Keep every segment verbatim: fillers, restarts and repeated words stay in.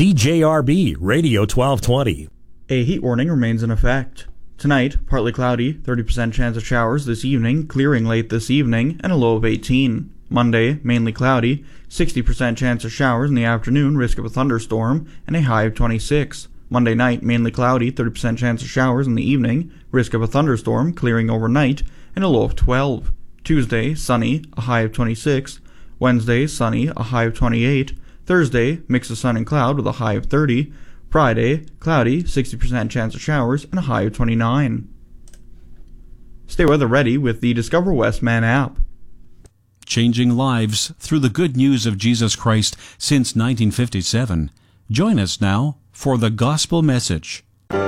C J R B Radio twelve twenty. A heat warning remains in effect. Tonight, partly cloudy, thirty percent chance of showers this evening, clearing late this evening, and a low of eighteen. Monday, mainly cloudy, sixty percent chance of showers in the afternoon, risk of a thunderstorm, and a high of twenty-six. Monday night, mainly cloudy, thirty percent chance of showers in the evening, risk of a thunderstorm, clearing overnight, and a low of twelve. Tuesday, sunny, a high of twenty-six. Wednesday, sunny, a high of twenty-eight. Thursday, mix of sun and cloud with a high of thirty. Friday, cloudy, sixty percent chance of showers, and a high of twenty-nine. Stay weather ready with the Discover Westman app. Changing lives through the good news of Jesus Christ since nineteen fifty-seven. Join us now for the Gospel Message.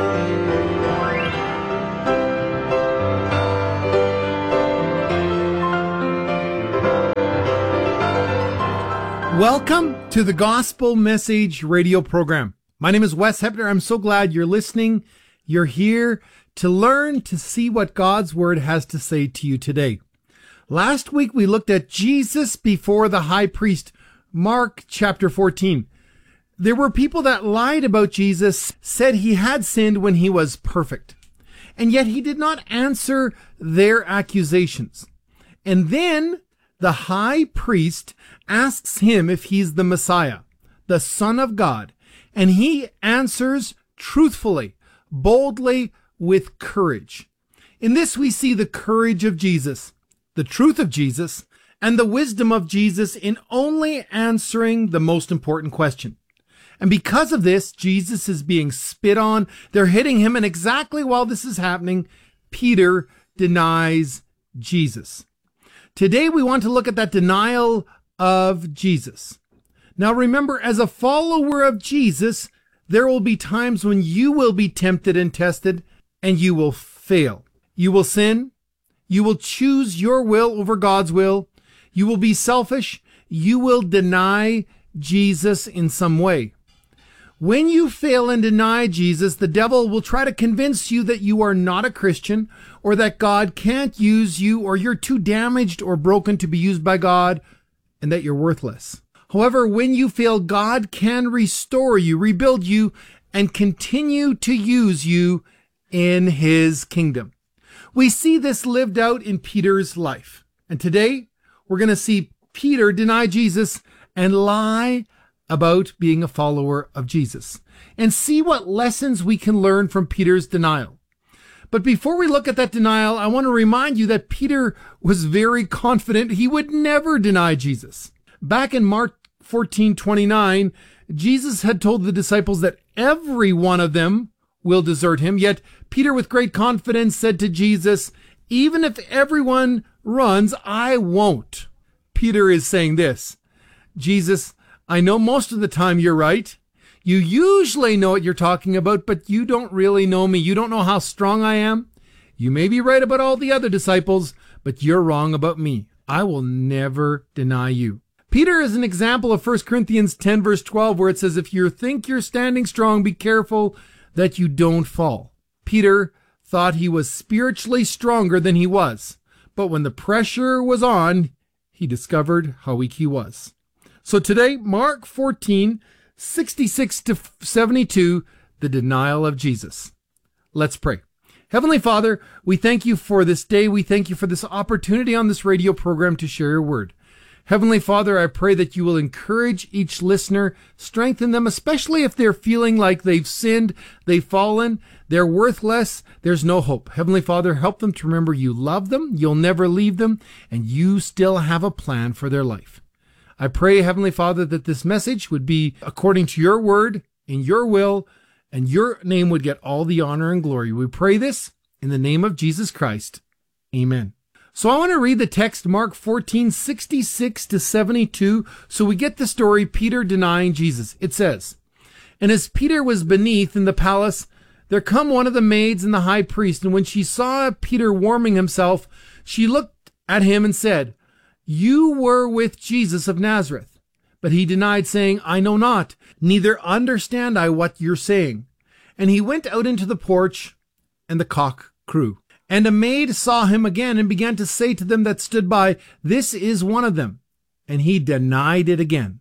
Welcome to the Gospel Message radio program. My name is Wes Hepner. I'm so glad you're listening. You're here to learn, to see what God's Word has to say to you today. Last week we looked at Jesus before the high priest, Mark chapter fourteen. There were people that lied about Jesus, said he had sinned when he was perfect, and yet he did not answer their accusations. And then the high priest asks him if he's the Messiah, the Son of God, and he answers truthfully, boldly, with courage. In this we see the courage of Jesus, the truth of Jesus, and the wisdom of Jesus in only answering the most important question. And because of this, Jesus is being spit on. They're hitting him, and exactly while this is happening, Peter denies Jesus. Today we want to look at that denial of Jesus. Now remember, as a follower of Jesus, there will be times when you will be tempted and tested, and you will fail. You will sin. You will choose your will over God's will. You will be selfish. You will deny Jesus in some way. When you fail and deny Jesus, the devil will try to convince you that you are not a Christian, or that God can't use you, or you're too damaged or broken to be used by God, and that you're worthless. However, when you fail, God can restore you, rebuild you, and continue to use you in his kingdom. We see this lived out in Peter's life. And today, we're going to see Peter deny Jesus and lie about being a follower of Jesus, and see what lessons we can learn from Peter's denial. But before we look at that denial, I want to remind you that Peter was very confident he would never deny Jesus. Back in Mark fourteen twenty-nine, Jesus had told the disciples that every one of them will desert him. Yet Peter, with great confidence, said to Jesus, "Even if everyone runs, I won't." Peter is saying this: Jesus, I know most of the time you're right. You usually know what you're talking about, but you don't really know me. You don't know how strong I am. You may be right about all the other disciples, but you're wrong about me. I will never deny you. Peter is an example of First Corinthians ten verse twelve, where it says, if you think you're standing strong, be careful that you don't fall. Peter thought he was spiritually stronger than he was, but when the pressure was on, he discovered how weak he was. So today, Mark fourteen, sixty-six to seventy-two, the denial of Jesus. Let's pray. Heavenly Father, we thank you for this day. We thank you for this opportunity on this radio program to share your word. Heavenly Father, I pray that you will encourage each listener, strengthen them, especially if they're feeling like they've sinned, they've fallen, they're worthless, there's no hope. Heavenly Father, help them to remember you love them, you'll never leave them, and you still have a plan for their life. I pray, Heavenly Father, that this message would be according to your word, in your will, and your name would get all the honor and glory. We pray this in the name of Jesus Christ. Amen. So I want to read the text, Mark fourteen, sixty-six to seventy-two, so we get the story, Peter denying Jesus. It says, and as Peter was beneath in the palace, there come one of the maids and the high priest, and when she saw Peter warming himself, she looked at him and said, you were with Jesus of Nazareth. But he denied, saying, I know not, neither understand I what you're saying. And he went out into the porch, and the cock crew. And a maid saw him again, and began to say to them that stood by, this is one of them. And he denied it again.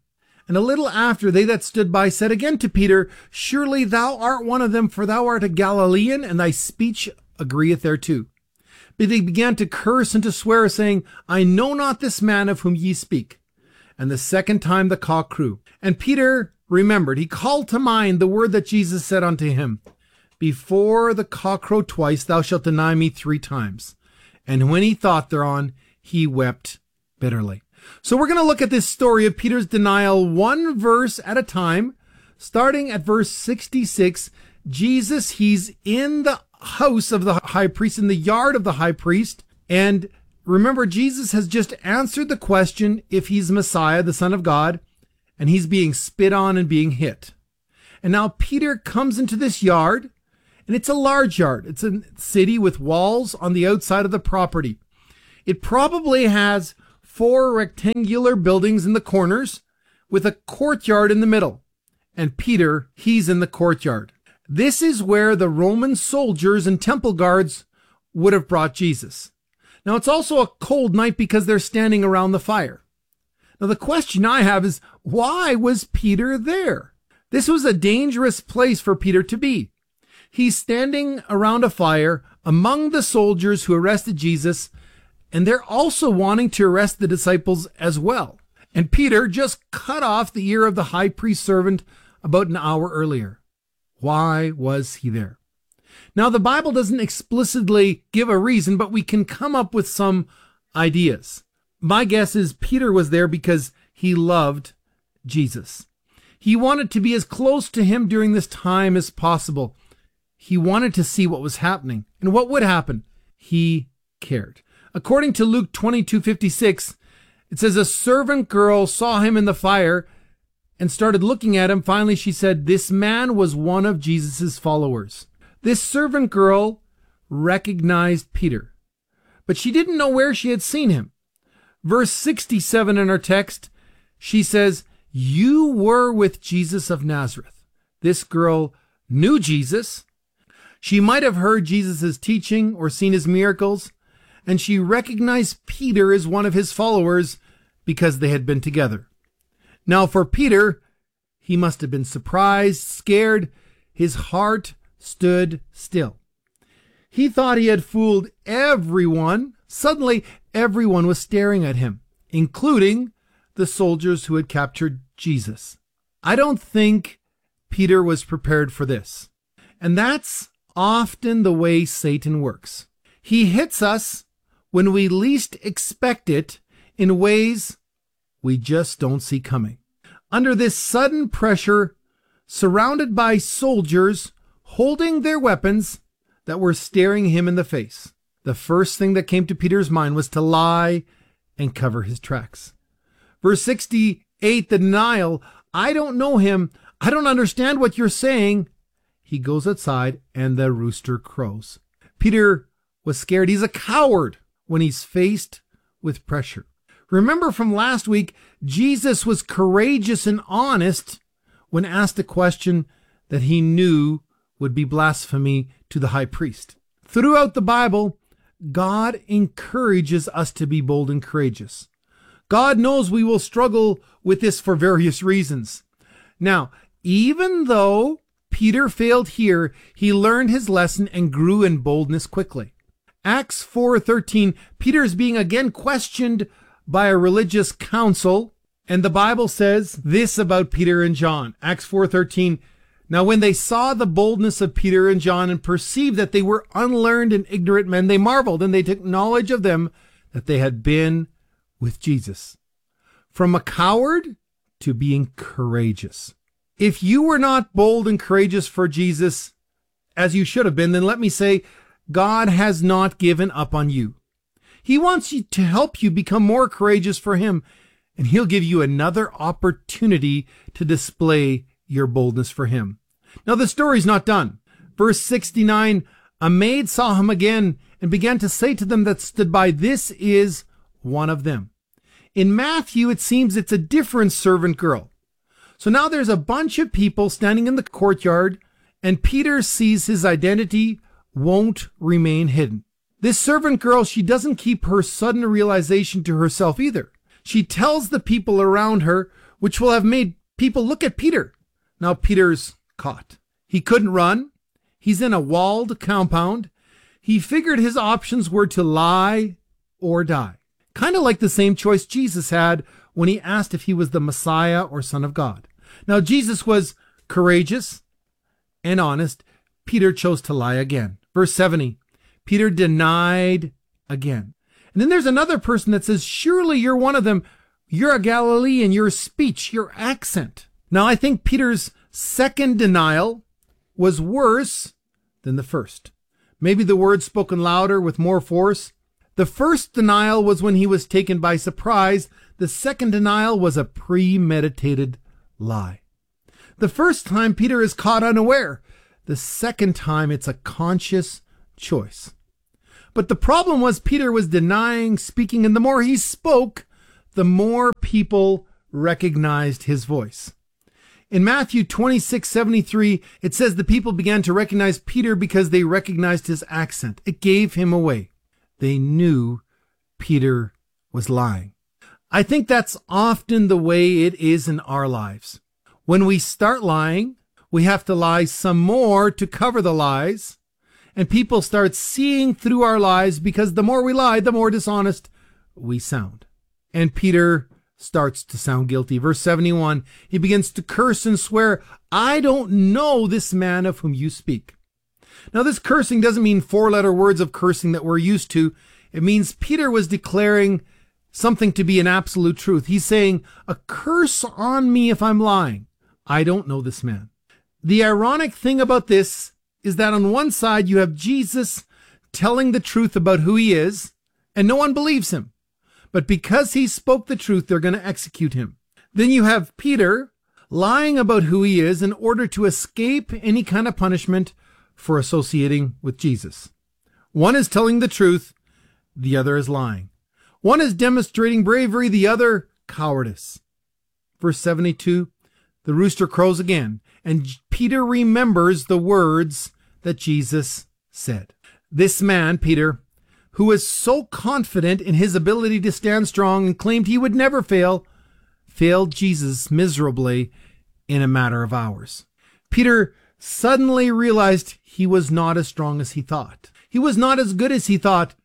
And a little after, they that stood by said again to Peter, Surely thou art one of them, for thou art a Galilean, and thy speech agreeth thereto. But they began to curse and to swear, saying, I know not this man of whom ye speak. And the second time the cock crew. And Peter remembered, he called to mind the word that Jesus said unto him, Before the cock crow twice, thou shalt deny me three times. And when he thought thereon, he wept bitterly. So we're going to look at this story of Peter's denial one verse at a time, starting at verse sixty-six. Jesus, he's in the house of the high priest, in the yard of the high priest. And remember, Jesus has just answered the question if he's Messiah, the Son of God, and he's being spit on and being hit. And now Peter comes into this yard, and it's a large yard. It's a city with walls on the outside of the property. It probably has four rectangular buildings in the corners with a courtyard in the middle. And Peter, he's in the courtyard. This is where the Roman soldiers and temple guards would have brought Jesus. Now, it's also a cold night because they're standing around the fire. Now, the question I have is, why was Peter there? This was a dangerous place for Peter to be. He's standing around a fire among the soldiers who arrested Jesus, and they're also wanting to arrest the disciples as well. And Peter just cut off the ear of the high priest's servant about an hour earlier. Why was he there? Now, the Bible doesn't explicitly give a reason, but we can come up with some ideas. My guess is Peter was there because he loved Jesus. He wanted to be as close to him during this time as possible. He wanted to see what was happening. And what would happen? He cared. According to Luke twenty-two fifty-six, it says a servant girl saw him in the fire and started looking at him. Finally, she said, this man was one of Jesus's followers. This servant girl recognized Peter, but she didn't know where she had seen him. Verse sixty-seven in our text, she says, you were with Jesus of Nazareth. This girl knew Jesus. She might have heard Jesus' teaching or seen his miracles, and she recognized Peter as one of his followers because they had been together. Now for Peter, he must have been surprised, scared. His heart stood still. He thought he had fooled everyone. Suddenly, everyone was staring at him, including the soldiers who had captured Jesus. I don't think Peter was prepared for this. And that's often the way Satan works. He hits us when we least expect it in ways we just don't see coming. Under this sudden pressure, surrounded by soldiers holding their weapons that were staring him in the face, the first thing that came to Peter's mind was to lie and cover his tracks. Verse sixty-eight, the denial, I don't know him. I don't understand what you're saying. He goes outside and the rooster crows. Peter was scared. He's a coward when he's faced with pressure. Remember from last week, Jesus was courageous and honest when asked a question that he knew would be blasphemy to the high priest. Throughout the Bible, God encourages us to be bold and courageous. God knows we will struggle with this for various reasons. Now, even though Peter failed here, he learned his lesson and grew in boldness quickly. Acts four thirteen, Peter is being again questioned by a religious council, and the Bible says this about Peter and John. Acts four thirteen, now when they saw the boldness of Peter and John and perceived that they were unlearned and ignorant men, they marveled, and they took knowledge of them that they had been with Jesus. From a coward to being courageous. If you were not bold and courageous for Jesus, as you should have been, then let me say, God has not given up on you. He wants you to help you become more courageous for him, and he'll give you another opportunity to display your boldness for him. Now the story's not done. Verse sixty-nine, a maid saw him again and began to say to them that stood by, this is one of them. In Matthew, it seems it's a different servant girl. So now there's a bunch of people standing in the courtyard, and Peter sees his identity won't remain hidden. This servant girl, she doesn't keep her sudden realization to herself either. She tells the people around her which will have made people look at Peter. Now Peter's caught. He couldn't run. He's in a walled compound. He figured his options were to lie or die. Kind of like the same choice Jesus had when he asked if he was the Messiah or Son of God. Now Jesus was courageous and honest. Peter chose to lie again. Verse seventy, Peter denied again. And then there's another person that says, surely you're one of them. You're a Galilean, your speech, your accent. Now I think Peter's second denial was worse than the first. Maybe the words spoken louder with more force. The first denial was when he was taken by surprise. The second denial was a premeditated lie. The first time Peter is caught unaware. The second time it's a conscious choice. But the problem was Peter was denying speaking, and the more he spoke, the more people recognized his voice. In Matthew twenty-six seventy-three, it says the people began to recognize Peter because they recognized his accent. It gave him away. They knew Peter was lying. I think that's often the way it is in our lives. When we start lying, we have to lie some more to cover the lies, and people start seeing through our lies because the more we lie, the more dishonest we sound. And Peter starts to sound guilty. Verse seventy-one, he begins to curse and swear, I don't know this man of whom you speak. Now this cursing doesn't mean four-letter words of cursing that we're used to. It means Peter was declaring something to be an absolute truth. He's saying, a curse on me if I'm lying. I don't know this man. The ironic thing about this is that on one side you have Jesus telling the truth about who he is, and no one believes him. But because he spoke the truth, they're going to execute him. Then you have Peter lying about who he is in order to escape any kind of punishment for associating with Jesus. One is telling the truth, the other is lying. One is demonstrating bravery, the other cowardice. Verse seventy-two, the rooster crows again, and Peter remembers the words that Jesus said. This man, Peter, who was so confident in his ability to stand strong and claimed he would never fail, failed Jesus miserably in a matter of hours. Peter suddenly realized he was not as strong as he thought. He was not as good as he thought.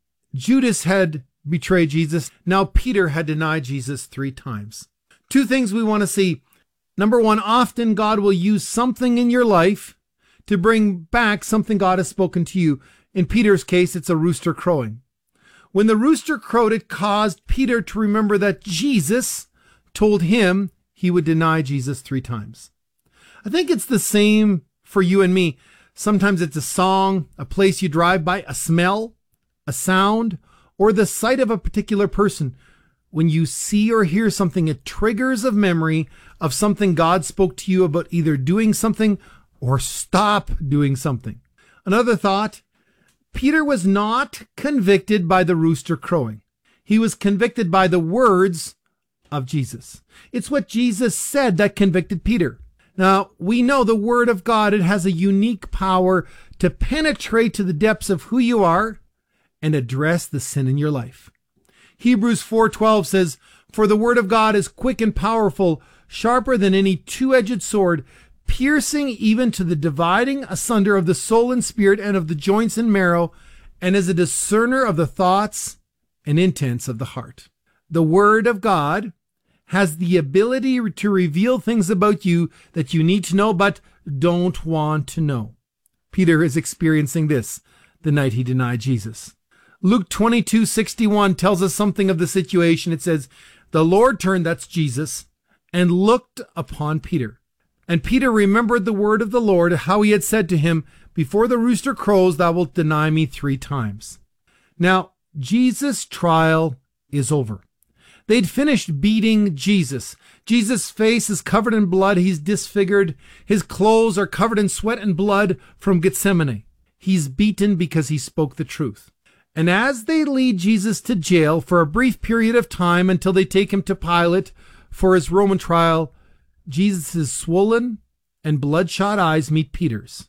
Judas had betrayed Jesus. Now Peter had denied Jesus three times. Two things we want to see. Number one, often God will use something in your life to bring back something God has spoken to you. In Peter's case, it's a rooster crowing. When the rooster crowed, it caused Peter to remember that Jesus told him he would deny Jesus three times. I think it's the same for you and me. Sometimes it's a song, a place you drive by, a smell, a sound, or the sight of a particular person. When you see or hear something, it triggers a memory of something God spoke to you about either doing something or stop doing something. Another thought, Peter was not convicted by the rooster crowing. He was convicted by the words of Jesus. It's what Jesus said that convicted Peter. Now, we know the word of God, it has a unique power to penetrate to the depths of who you are and address the sin in your life. Hebrews four twelve says, for the word of God is quick and powerful, sharper than any two-edged sword, piercing even to the dividing asunder of the soul and spirit and of the joints and marrow, and is a discerner of the thoughts and intents of the heart. The word of God has the ability to reveal things about you that you need to know but don't want to know. Peter is experiencing this the night he denied Jesus. Luke twenty-two sixty-one tells us something of the situation. It says, the Lord turned, that's Jesus, and looked upon Peter. And Peter remembered the word of the Lord, how he had said to him, before the rooster crows, thou wilt deny me three times. Now, Jesus' trial is over. They'd finished beating Jesus. Jesus' face is covered in blood. He's disfigured. His clothes are covered in sweat and blood from Gethsemane. He's beaten because he spoke the truth. And as they lead Jesus to jail for a brief period of time until they take him to Pilate for his Roman trial, Jesus' swollen and bloodshot eyes meet Peter's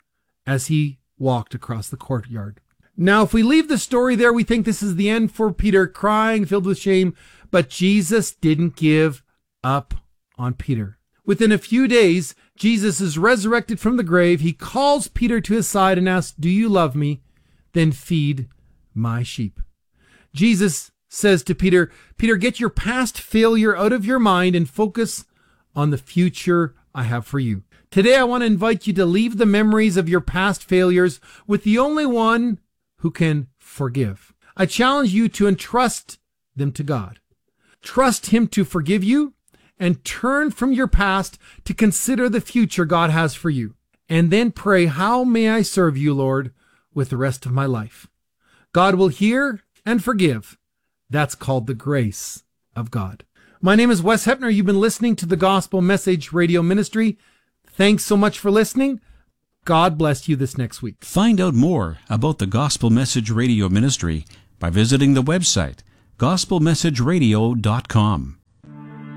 as he walked across the courtyard. Now, if we leave the story there, we think this is the end for Peter, crying, filled with shame. But Jesus didn't give up on Peter. Within a few days, Jesus is resurrected from the grave. He calls Peter to his side and asks, "Do you love me? Then feed my sheep." Jesus says to Peter, "Peter, get your past failure out of your mind and focus on the future I have for you." Today, I want to invite you to leave the memories of your past failures with the only one who can forgive. I challenge you to entrust them to God. Trust Him to forgive you and turn from your past to consider the future God has for you. And then pray, "How may I serve you, Lord, with the rest of my life?" God will hear and forgive. That's called the grace of God. My name is Wes Hepner. You've been listening to the Gospel Message Radio Ministry. Thanks so much for listening. God bless you this next week. Find out more about the Gospel Message Radio Ministry by visiting the website gospel message radio dot com.